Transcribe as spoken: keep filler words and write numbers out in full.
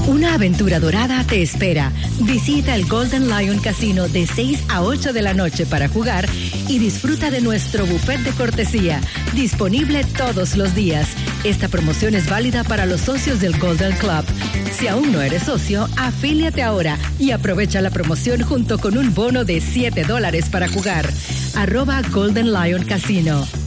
Una aventura dorada te espera. Visita el Golden Lion Casino de seis a ocho de la noche para jugar y disfruta de nuestro buffet de cortesía, disponible todos los días. Esta promoción es válida para los socios del Golden Club. Si aún no eres socio, afíliate ahora y aprovecha la promoción junto con un bono de siete dólares para jugar. Arroba Golden Lion Casino.